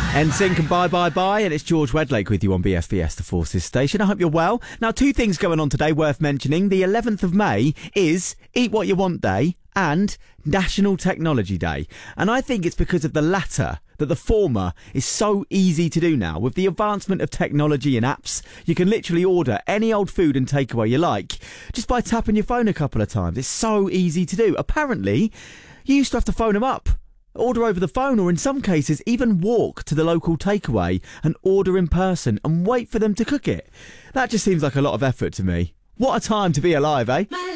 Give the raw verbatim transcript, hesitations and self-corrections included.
N Sync and Bye Bye Bye, and it's George Wedlake with you on B S B S The Forces Station. I hope you're well. Now, two things going on today worth mentioning. The eleventh of May is Eat What You Want Day and National Technology Day. And I think it's because of the latter that the former is so easy to do now. With the advancement of technology and apps, you can literally order any old food and takeaway you like just by tapping your phone a couple of times. It's so easy to do. Apparently, you used to have to phone them up, order over the phone, or in some cases even walk to the local takeaway and order in person and wait for them to cook it. That just seems like a lot of effort to me. What a time to be alive, eh?